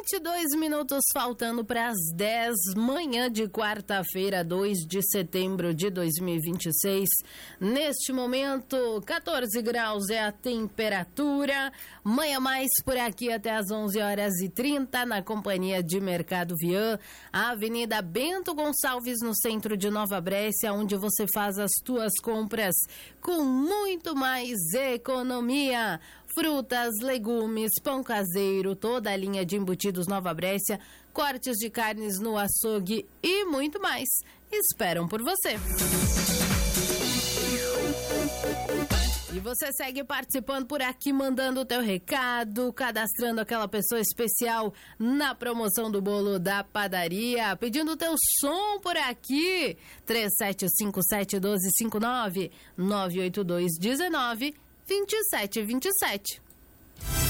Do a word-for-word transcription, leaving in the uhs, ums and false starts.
vinte e dois minutos faltando para as dez, manhã de quarta-feira, dois de setembro de dois mil e vinte e seis. Neste momento, catorze graus é a temperatura. Manhã mais por aqui até as onze horas e trinta, na companhia de Mercado Vian, Avenida Bento Gonçalves, no centro de Nova Brécia, onde você faz as tuas compras com muito mais economia. Frutas, legumes, pão caseiro, toda a linha de embutidos Nova Brécia, cortes de carnes no açougue e muito mais. Esperam por você. E você segue participando por aqui, mandando o teu recado, cadastrando aquela pessoa especial na promoção do bolo da padaria, pedindo o teu som por aqui. três sete cinco sete um dois cinco nove, nove oito dois um nove, vinte e sete vinte e sete.